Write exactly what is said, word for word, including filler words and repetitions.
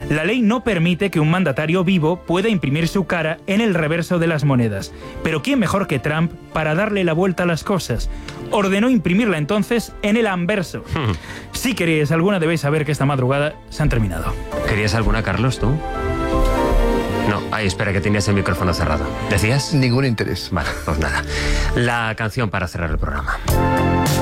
La ley no permite que un mandatario vivo pueda imprimir su cara en el reverso de las monedas. Pero ¿quién mejor que Trump para darle la vuelta a las cosas? Ordenó imprimirla entonces en el anverso. Hmm. Si queréis alguna, debéis saber que esta madrugada se han terminado. ¿Querías alguna, Carlos, tú? No, ay, espera, que tenías el micrófono cerrado. ¿Decías? Ningún interés. Vale, pues nada. La canción para cerrar el programa.